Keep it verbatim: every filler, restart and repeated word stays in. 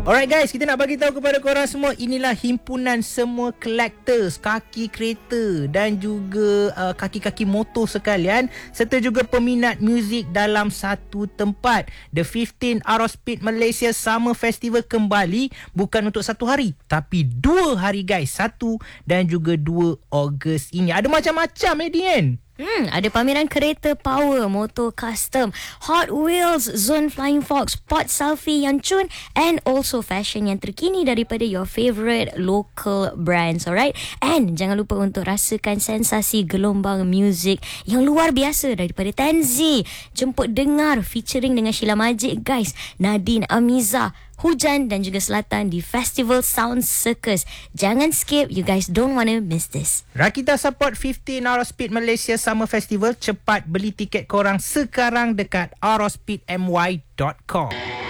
Alright guys, kita nak bagi tahu kepada korang semua, inilah himpunan semua collectors kaki kereta dan juga uh, kaki-kaki motor sekalian, serta juga peminat muzik dalam satu tempat. The fifteen Aerospeed Malaysia Summer Festival kembali, bukan untuk satu hari tapi dua hari guys, satu dan juga dua Ogos ini. Ada macam-macam eh Dian. Hmm, ada pameran kereta power, motor custom, Hot Wheels, Zone Flying Fox, Pot Selfie yang cun, and also fashion yang terkini daripada your favourite local brands, alright? And jangan lupa untuk rasakan sensasi gelombang muzik yang luar biasa daripada Tanzi. Jemput dengar featuring dengan Sheila Majid guys, Nadine Amiza, Hujan dan juga Selatan di Festival Sound Circus. Jangan skip, you guys don't wanna miss this. Rakita support fifteen Aerospeed Malaysia Summer Festival. Cepat beli tiket korang sekarang dekat aerospeed m y dot com.